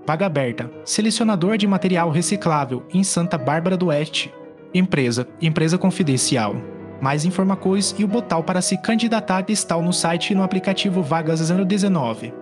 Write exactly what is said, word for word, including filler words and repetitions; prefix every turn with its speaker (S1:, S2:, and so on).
S1: Vaga aberta. Selecionador de material reciclável em Santa Bárbara do Oeste. Empresa. Empresa confidencial. Mais informações e o botão para se candidatar estão no site e no aplicativo Vagas zero dezenove.